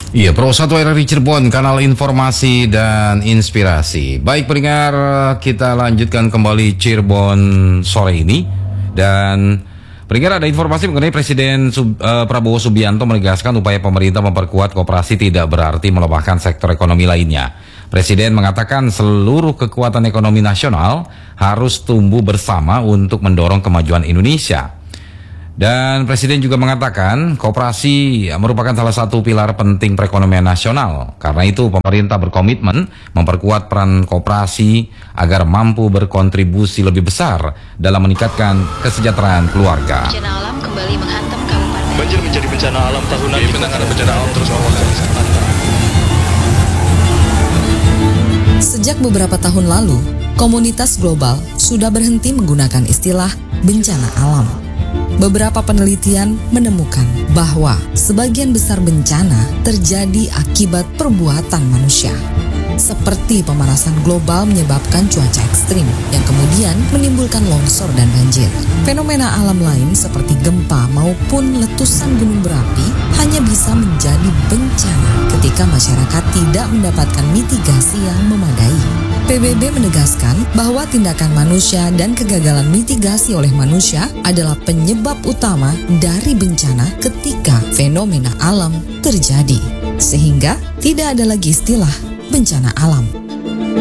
Iya, Pro 1 RRI Cirebon, kanal informasi dan inspirasi. Baik pendengar, kita lanjutkan kembali Cirebon sore ini. Dan pendengar, ada informasi mengenai Presiden Prabowo Subianto menegaskan upaya pemerintah memperkuat koperasi tidak berarti melemahkan sektor ekonomi lainnya. Presiden mengatakan seluruh kekuatan ekonomi nasional harus tumbuh bersama untuk mendorong kemajuan Indonesia. Dan Presiden juga mengatakan koperasi merupakan salah satu pilar penting perekonomian nasional. Karena itu pemerintah berkomitmen memperkuat peran koperasi agar mampu berkontribusi lebih besar dalam meningkatkan kesejahteraan keluarga. Bencana alam kembali menghantam kabupaten. Banjir menjadi bencana alam tahunan di penanganan bencana alam terus mewakili. Sejak beberapa tahun lalu, komunitas global sudah berhenti menggunakan istilah bencana alam. Beberapa penelitian menemukan bahwa sebagian besar bencana terjadi akibat perbuatan manusia. Seperti pemanasan global menyebabkan cuaca ekstrim yang kemudian menimbulkan longsor dan banjir. Fenomena alam lain seperti gempa maupun letusan gunung berapi hanya bisa menjadi bencana ketika masyarakat tidak mendapatkan mitigasi yang memadai. PBB menegaskan bahwa tindakan manusia dan kegagalan mitigasi oleh manusia adalah penyebab utama dari bencana ketika fenomena alam terjadi. Sehingga tidak ada lagi istilah bencana alam.